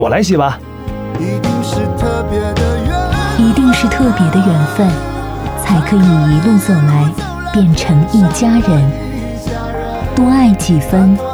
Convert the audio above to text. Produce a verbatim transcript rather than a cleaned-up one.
我来洗吧。 一定是特别的缘， 一定是特别的缘分，才可以一路走来，变成一家人。多爱几分，